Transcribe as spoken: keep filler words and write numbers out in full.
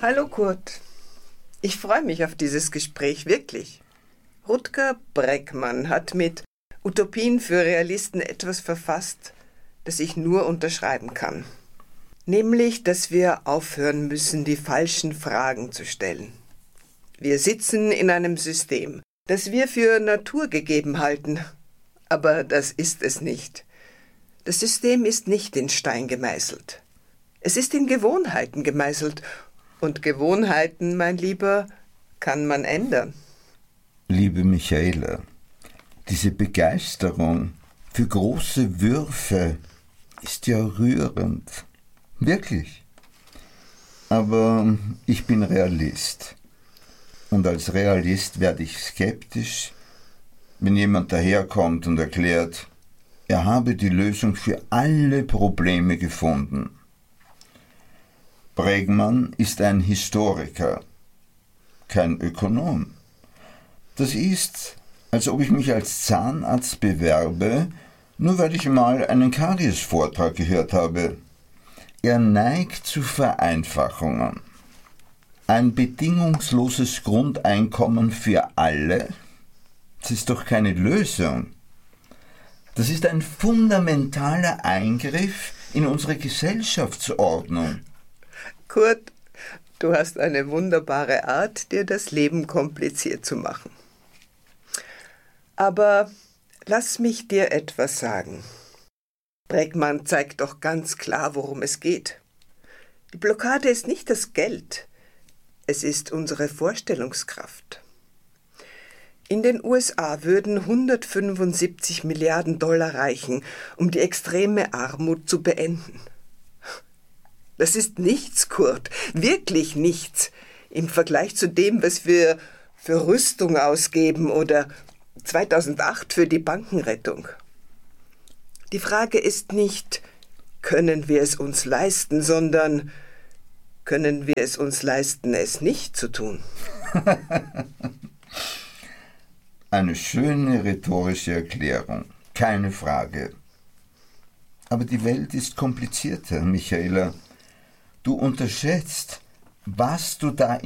Hallo Kurt. Ich freue mich auf dieses Gespräch, wirklich. Rutger Bregmann hat mit Utopien für Realisten etwas verfasst, das ich nur unterschreiben kann. Nämlich, dass wir aufhören müssen, die falschen Fragen zu stellen. Wir sitzen in einem System, das wir für naturgegeben halten. Aber das ist es nicht. Das System ist nicht in Stein gemeißelt. Es ist in Gewohnheiten gemeißelt. Und Gewohnheiten, mein Lieber, kann man ändern. Liebe Michaela, diese Begeisterung für große Würfe ist ja rührend. Wirklich. Aber ich bin Realist. Und als Realist werde ich skeptisch, wenn jemand daherkommt und erklärt, er habe die Lösung für alle Probleme gefunden. Bregmann ist ein Historiker, kein Ökonom. Das ist, als ob ich mich als Zahnarzt bewerbe, nur weil ich mal einen Karies-Vortrag gehört habe. Er neigt zu Vereinfachungen. Ein bedingungsloses Grundeinkommen für alle? Das ist doch keine Lösung. Das ist ein fundamentaler Eingriff in unsere Gesellschaftsordnung. Kurt, du hast eine wunderbare Art, dir das Leben kompliziert zu machen. Aber lass mich dir etwas sagen. Bregmann zeigt doch ganz klar, worum es geht. Die Blockade ist nicht das Geld, es ist unsere Vorstellungskraft. In den U S A würden hundertfünfundsiebzig Milliarden Dollar reichen, um die extreme Armut zu beenden. Das ist nichts, Kurt, wirklich nichts, im Vergleich zu dem, was wir für Rüstung ausgeben oder zweitausendacht für die Bankenrettung. Die Frage ist nicht, können wir es uns leisten, sondern können wir es uns leisten, es nicht zu tun? Eine schöne rhetorische Erklärung, keine Frage. Aber die Welt ist komplizierter, Michaela. Du unterschätzt, was du da